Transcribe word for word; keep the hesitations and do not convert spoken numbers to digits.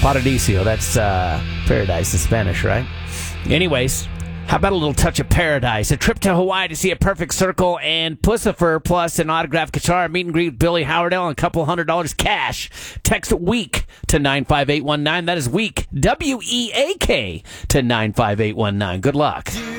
Paradiso, that's uh, paradise in Spanish, right? Anyways, how about a little touch of paradise? A trip to Hawaii to see a perfect circle and Pussifer, plus an autographed guitar, meet and greet with Billy Howardell, and a couple hundred dollars cash. Text WEEK to nine five eight one nine. That is WEEK, W E A K, to nine five eight one nine. Good luck.